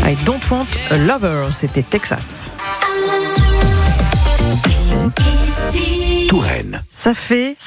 I Don't Want a Lover, c'était Texas. Ici, Touraine. Ça fait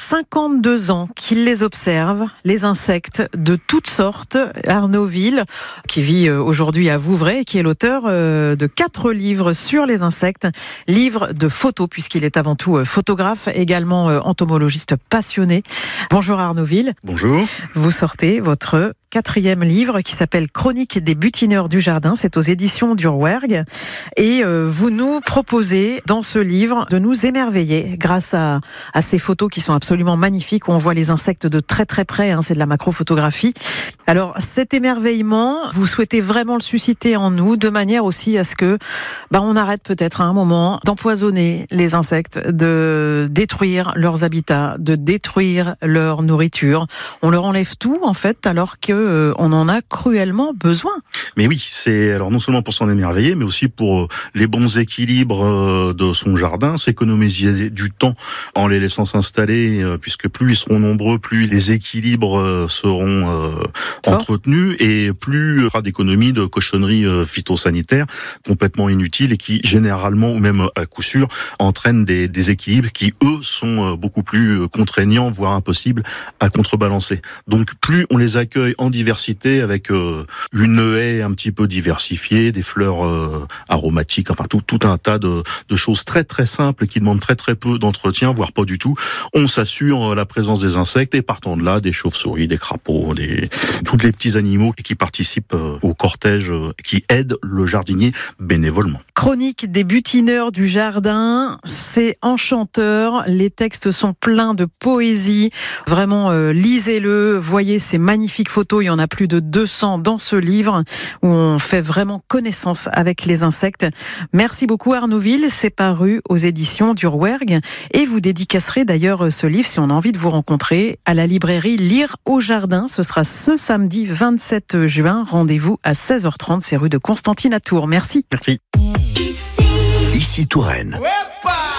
52 ans qu'il les observe, les insectes de toutes sortes. Arnaud Ville, qui vit aujourd'hui à Vouvray, qui est l'auteur de 4 livres sur les insectes, livres de photos, puisqu'il est avant tout photographe, également entomologiste passionné. Bonjour Arnaud Ville. Bonjour. Vous sortez votre 4e livre qui s'appelle Chronique des butineurs du jardin. C'est aux éditions d'Urwerg. Et vous nous proposez dans ce livre de nous émerveiller grâce à ces photos qui sont absolument magnifiques où on voit les insectes de très très près. C'est de la macrophotographie. Alors cet émerveillement, vous souhaitez vraiment le susciter en nous de manière aussi à ce que on arrête peut-être à un moment d'empoisonner les insectes, de détruire leurs habitats, de détruire leur nourriture. On leur enlève tout en fait alors que on en a cruellement besoin. Mais oui, c'est alors non seulement pour s'en émerveiller, mais aussi pour les bons équilibres de son jardin, s'économiser du temps en les laissant s'installer, puisque plus ils seront nombreux, plus les équilibres seront entretenus et plus il y aura d'économies de cochonneries phytosanitaires complètement inutiles et qui généralement, ou même à coup sûr, entraînent des déséquilibres qui, eux, sont beaucoup plus contraignants, voire impossibles à contrebalancer. Donc plus on les accueille en diversité avec une haie un petit peu diversifiée, des fleurs aromatiques, enfin tout un tas de choses très très simples qui demandent très très peu d'entretien, voire pas du tout. On s'assure la présence des insectes et partant de là, des chauves-souris, des crapauds, tous les petits animaux qui participent au cortège, qui aident le jardinier bénévolement. Chronique des butineurs du jardin, c'est enchanteur. Les textes sont pleins de poésie. Vraiment, lisez-le, voyez ces magnifiques photos. Il y en a plus de 200 dans ce livre où on fait vraiment connaissance avec les insectes. Merci beaucoup Arnaud Ville, c'est paru aux éditions d'Urwerg. Et vous dédicacerez d'ailleurs ce livre, si on a envie de vous rencontrer, à la librairie Lire au Jardin. Ce sera ce samedi 27 juin. Rendez-vous à 16h30, c'est rue de Constantine à Tours. Merci. Merci. Ici Touraine.